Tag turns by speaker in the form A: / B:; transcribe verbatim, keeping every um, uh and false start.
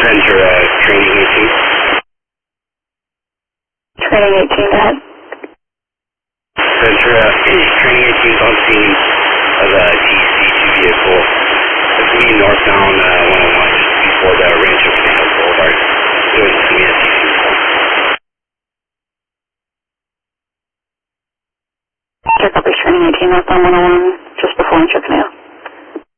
A: Ventura, training eighteen.
B: Training eighteen, go ahead.
A: Ventura, training eighteen is on scene of a T C two vehicle. It's me northbound uh, one oh one, just before the Rancho Canal Boulevard. Doing some E S C uniform.
B: Check up is training eighteen, northbound one oh one, just before Rancho Canal.